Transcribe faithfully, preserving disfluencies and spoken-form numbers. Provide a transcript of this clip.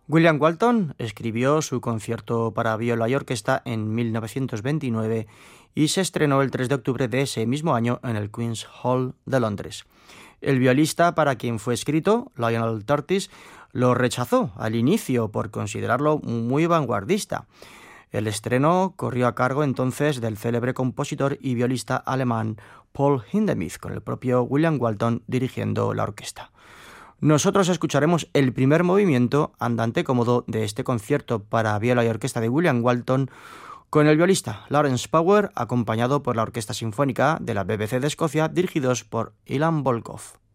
William Walton escribió su concierto para viola y orquesta en mil novecientos veintinueve y se estrenó el tres de octubre de ese mismo año en el Queen's Hall de Londres. El violista para quien fue escrito, Lionel Curtis, lo rechazó al inicio por considerarlo muy vanguardista. El estreno corrió a cargo entonces del célebre compositor y violista alemán Paul Hindemith, con el propio William Walton dirigiendo la orquesta. Nosotros escucharemos el primer movimiento andante cómodo de este concierto para viola y orquesta de William Walton, con el violista Lawrence Power, acompañado por la Orquesta Sinfónica de la B B C de Escocia, dirigidos por Ilan Volkov.